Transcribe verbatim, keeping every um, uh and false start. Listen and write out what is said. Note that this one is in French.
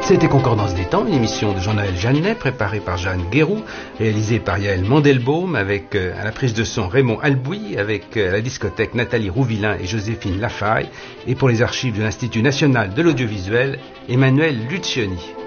C'était Concordance des temps, une émission de Jean-Noël Jeannet, préparée par Jeanne Guéroux, réalisée par Yaël Mandelbaum, avec euh, à la prise de son Raymond Albouy, avec euh, à la discothèque Nathalie Rouvillain et Joséphine Lafaille, et pour les archives de l'Institut national de l'audiovisuel, Emmanuel Lucioni.